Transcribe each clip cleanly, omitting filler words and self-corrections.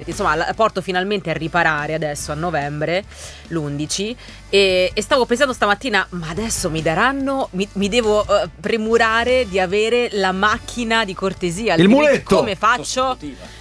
insomma la porto finalmente a riparare adesso a novembre, l'11, e stavo pensando stamattina, ma adesso mi daranno, mi devo premurare di avere la macchina di cortesia, il muletto, come faccio,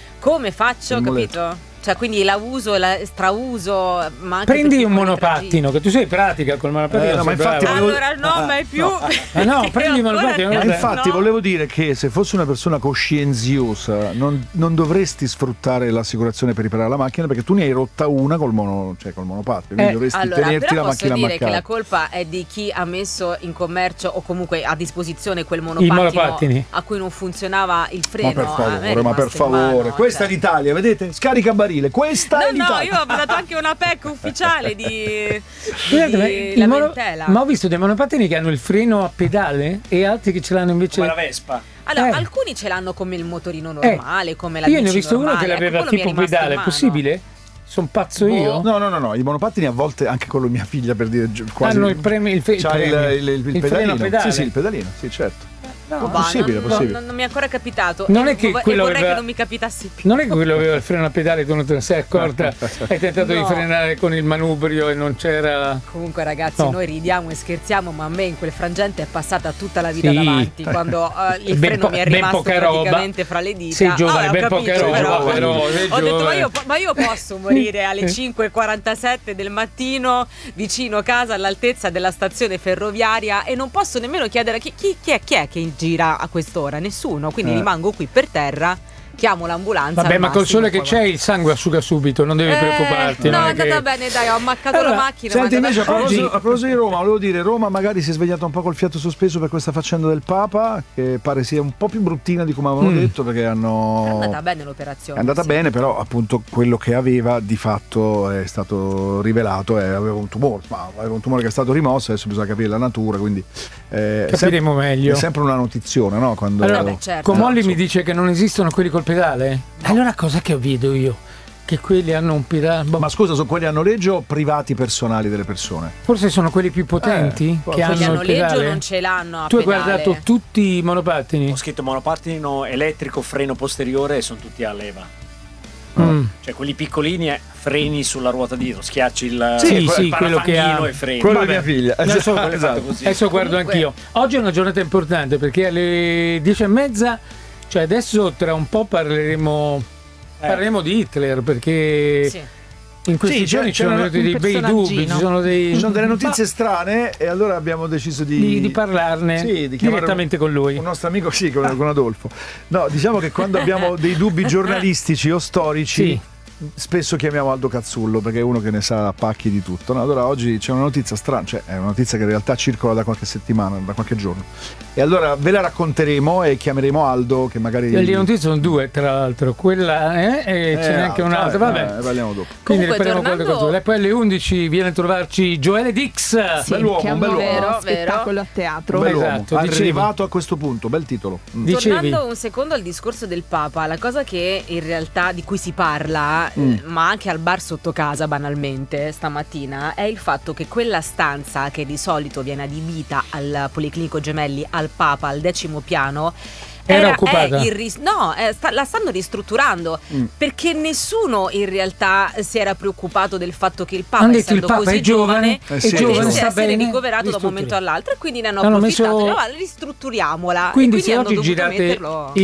capito? Cioè, quindi la uso e la strauso, ma anche prendi un monopattino, che tu sei pratica col monopattino. No, ma infatti allora no, mai più. No, prendi il monopattino. Ma infatti volevo dire che se fossi una persona coscienziosa non dovresti sfruttare l'assicurazione per riparare la macchina, perché tu ne hai rotta una col monopattino, quindi dovresti tenerti la macchina posso dire ammaccata. che la colpa è di chi ha messo in commercio o comunque a disposizione quel monopattino a cui non funzionava il freno. Ma per favore, questa è l'Italia, vedete? Scarica barile, questa è l'Italia. No, io ho dato anche una PEC ufficiale di lamentela. Ma ho visto dei monopattini che hanno il freno a pedale e altri che ce l'hanno invece come la Vespa. Allora, alcuni ce l'hanno come il motorino normale, come la bici. Io ne ho visto normale. uno che l'aveva tipo pedale, è possibile? Sono pazzo io? No, i monopattini a volte, anche quello mia figlia, per dire, quasi hanno il pedalino. freno a pedale. Sì, il pedalino, sì, certo. No, possibile. Non mi è ancora capitato. Non è che vorrei che non mi capitasse più. Non è che quello aveva il freno a pedale, tu non te ne sei accorta. Hai tentato di frenare con il manubrio e non c'era. Comunque, ragazzi, noi ridiamo e scherziamo, ma a me in quel frangente è passata tutta la vita davanti. Quando il freno mi è rimasto praticamente fra le dita. Sei giovane, ben poca roba, però. Ho detto, ma io posso morire alle 5:47 del mattino vicino casa, all'altezza della stazione ferroviaria, e non posso nemmeno chiedere chi è che gira a quest'ora, nessuno, quindi rimango qui per terra, chiamo l'ambulanza. Vabbè, ma col sole che c'è il sangue asciuga subito, non devi preoccuparti. No, è andata bene, dai, ho ammaccato la macchina. Senti, invece a proposito di Roma, volevo dire, Roma magari si è svegliata un po' col fiato sospeso per questa faccenda del Papa, che pare sia un po' più bruttina di come avevano detto, perché è andata bene l'operazione. È andata bene, però appunto quello che aveva di fatto è stato rivelato, aveva un tumore, che è stato rimosso, adesso bisogna capire la natura, quindi capiremo meglio. È sempre una notizione, no? Quando certo. Comolli mi dice che non esistono quelli col pedale? No. Allora cosa che vedo io? Che quelli hanno un pedale. Ma scusa, sono quelli a noleggio o privati personali delle persone? Forse sono quelli più potenti che hanno il pedale. Quelli a noleggio non ce l'hanno a Tu hai pedale. guardato tutti i monopattini? Ho scritto monopattino elettrico, freno posteriore, e sono tutti a leva. Cioè quelli piccolini freni sulla ruota dietro, schiacci il quello che ha e freni. Quello di mia figlia. Adesso guardo anch'io. Oggi è una giornata importante perché alle 10:30, cioè adesso tra un po' parleremo di Hitler, perché in questi giorni ci sono venuti dei bei dubbi, ci sono delle notizie strane, e allora abbiamo deciso di parlarne direttamente con lui. Un nostro amico, con Adolfo. No, diciamo che quando abbiamo dei dubbi giornalistici o storici, spesso chiamiamo Aldo Cazzullo, perché è uno che ne sa a pacchi di tutto, no? Allora oggi c'è una notizia strana, cioè è una notizia che in realtà circola da qualche settimana, da qualche giorno, e allora ve la racconteremo e chiameremo Aldo, che magari le notizie sono due, tra l'altro, quella e ce n'è anche un'altra, vabbè, parliamo dopo. Quindi ne parliamo qualcosa. E poi alle 11 viene a trovarci Joele Dix, bell'uomo, spettacolo a teatro. Esatto, arrivato a questo punto, bel titolo. Tornando un secondo al discorso del Papa, la cosa che in realtà di cui si parla, ma anche al bar sotto casa banalmente stamattina, è il fatto che quella stanza che di solito viene adibita al Policlinico Gemelli, al Papa, al 10° piano, era occupata. La stanno ristrutturando, perché nessuno in realtà si era preoccupato del fatto che il Papa, essendo così giovane, potesse essere ricoverato da un momento all'altro, e quindi ne hanno approfittato. Ristrutturiamola. Quindi se oggi girate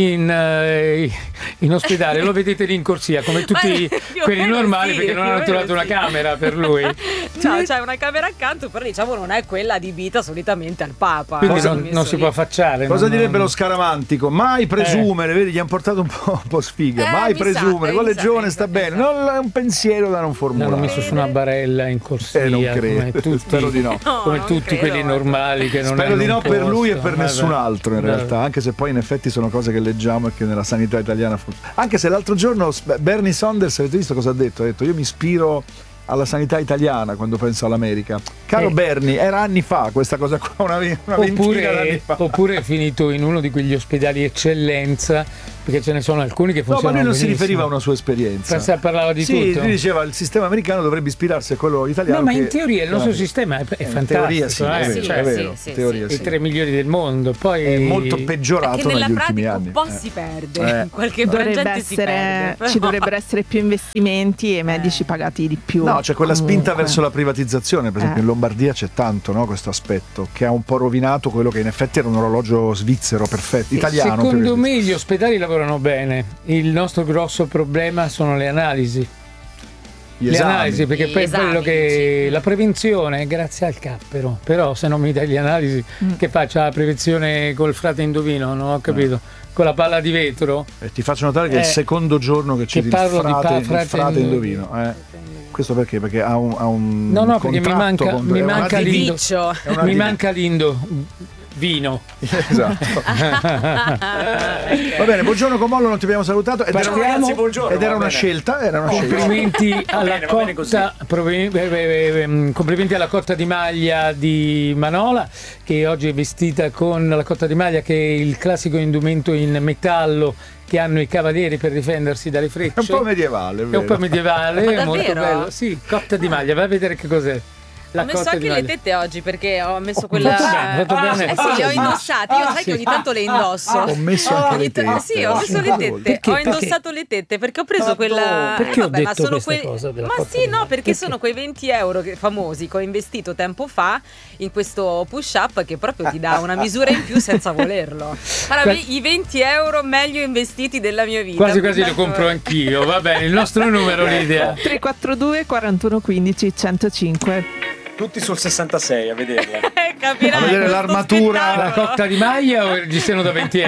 in ospedale lo vedete lì in corsia come tutti quelli normali, perché non hanno trovato una camera per lui. No, c'è una camera accanto, però diciamo non è quella adibita solitamente al Papa. Quindi non si può affacciare. Cosa direbbe lo scaramantico? Mai presumere, vedi, gli hanno portato un po' sfiga. Mai presumere, quello è giovane, sta bene. Non è un pensiero da non formulare. L'hanno messo su una barella in corsia. Non credo. Spero di no. Come tutti quelli normali che non hanno. Spero di no per lui e per nessun altro, in realtà. Anche se poi in effetti sono cose che leggiamo e che nella sanità italiana. Anche se l'altro giorno Bernie Sanders, avete visto cosa ha detto? Ha detto: io mi ispiro alla sanità italiana quando penso all'America. Caro Bernie, era anni fa questa cosa qua, una ventina d'anni fa. Oppure è finito in uno di quegli ospedali eccellenza, perché ce ne sono alcuni che funzionano. No, ma lui non benissimo. si riferiva a una sua esperienza. Parlava di sì, tutto. Lui diceva il sistema americano dovrebbe ispirarsi a quello italiano. No, ma in teoria il nostro sistema è fantastico. In teoria sì, è vero, cioè, è vero. sì, in teoria i 3 migliori del mondo. Poi è molto peggiorato che nella negli ultimi pratica anni. un po' si perde, in qualche frangente si perde. Ci dovrebbero essere più investimenti e medici pagati di più. No, c'è quella comunque. spinta verso la privatizzazione, per esempio in Lombardia c'è tanto, no, questo aspetto che ha un po' rovinato quello che in effetti era un orologio svizzero perfetto, italiano. Secondo me gli ospedali lavorano bene, il nostro grosso problema sono le analisi. Le analisi, perché poi quello che la prevenzione grazie al cappero, però se non mi dai le analisi che faccia la prevenzione col frate indovino, non ho capito, con la palla di vetro. Ti faccio notare che è il secondo giorno che citi il frate indovino. Questo perché? Perché ha un no, perché mi manca l'indo vino. Esatto. Va bene, buongiorno Comollo, non ti abbiamo salutato ed era una scelta. Complimenti alla cotta di maglia di Manola, che oggi è vestita con la cotta di maglia, che è il classico indumento in metallo che hanno i cavalieri per difendersi dalle frecce. È un po' medievale, è un po' medievale, è molto davvero? bello. Sì, cotta di maglia, vai a vedere che cos'è. Ho messo anche le tette oggi perché ho messo quella. Fatto bene. Sì, le ho indossate. Io sai che ogni tanto le indosso. Ho messo anche le tette. Sì, ho messo le tette. Ho indossato le tette perché ho preso quella. Perché ho detto ma sono questa cosa della Ma cotta sì, di no, maglia? perché sono quei 20 euro famosi che ho investito tempo fa in questo push up che proprio ti dà una misura in più senza volerlo. Allora, i 20 euro meglio investiti della mia vita. Quasi lo compro anch'io. Va bene, il nostro numero, Lidia. 342 41 15 105. Tutti sul 66 a vederla. Capirai. A vedere l'armatura. La cotta di maglia o il reggiseno da 20 euro?